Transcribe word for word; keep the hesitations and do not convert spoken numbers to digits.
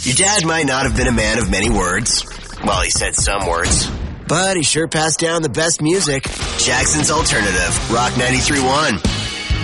Your dad might not have been a man of many words. Well, he said some words. But he sure passed down the best music. Jackson's Alternative, Rock ninety-three point one.